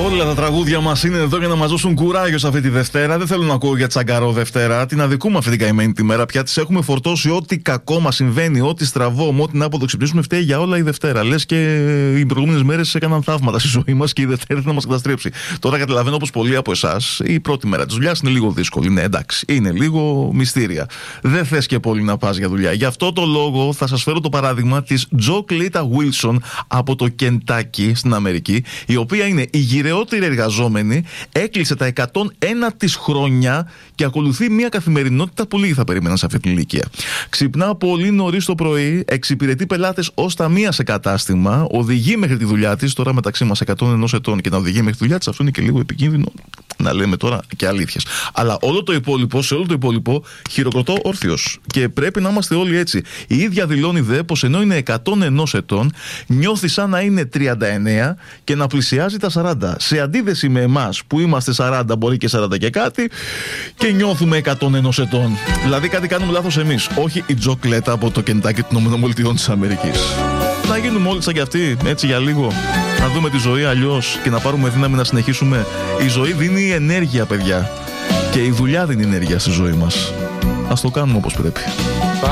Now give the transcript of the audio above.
Όλα τα τραγούδια μας είναι εδώ για να μας δώσουν κουράγιο σε αυτή τη Δευτέρα. Δεν θέλω να ακούω για τσαγκαρό Δευτέρα. Την αδικούμε αυτή την καημένη τη μέρα. Πια τις έχουμε φορτώσει ό,τι κακό μας συμβαίνει, ό,τι στραβό, με ό,τι να αποδοξυπνήσουμε. Φταίει για όλα η Δευτέρα. Λες και οι προηγούμενες μέρες έκαναν θαύματα στη ζωή μας και η Δευτέρα θα μας καταστρέψει. Τώρα καταλαβαίνω πως πολλοί από εσάς η πρώτη μέρα της δουλειάς είναι λίγο δύσκολη. Ναι, εντάξει, είναι λίγο μυστήρια. Δεν θες και πολύ να πας για δουλειά. Γι' αυτό το λόγο θα σας φέρω το παράδειγμα της Τζο Κλίτα Βίλσον από το Κεντάκι στην Αμερική, η οποία είναι η γυρεότερη εργαζόμενη, έκλεισε τα 101 της χρόνια και ακολουθεί μια καθημερινότητα που λίγοι θα περίμεναν σε αυτή την ηλικία. Ξυπνά πολύ νωρίς το πρωί, εξυπηρετεί πελάτες ως τα μία σε κατάστημα, οδηγεί μέχρι τη δουλειά της, τώρα μεταξύ μας 101 ετών και να οδηγεί μέχρι τη δουλειά της, αυτό είναι και λίγο επικίνδυνο, να λέμε τώρα και αλήθειες. Αλλά όλο το υπόλοιπο, σε όλο το υπόλοιπο, χειροκροτώ όρθιος. Και πρέπει να είμαστε όλοι έτσι. Η ίδια δηλώνει δε πως ενώ είναι 101 ετών, νιώθει σαν να είναι 39 και να πλησιάζει τα 40. Σε αντίθεση με εμάς που είμαστε 40, μπορεί και 40 και κάτι, και νιώθουμε 101 ετών. Δηλαδή κάτι κάνουμε λάθος εμείς. Όχι η Τζο Κλίτα από το Κεντάκι των ΗΠΑ. Να γίνουμε όλοι σαν κι αυτοί, έτσι για λίγο. Να δούμε τη ζωή αλλιώς και να πάρουμε δύναμη να συνεχίσουμε. Η ζωή δίνει ενέργεια, παιδιά. Και η δουλειά δίνει ενέργεια στη ζωή μας. Ας το κάνουμε όπως πρέπει.